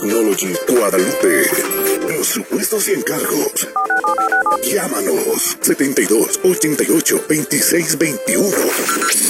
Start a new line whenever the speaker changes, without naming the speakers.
Technology Guadalupe. Los supuestos y encargos. Llámanos 72 88 26 21.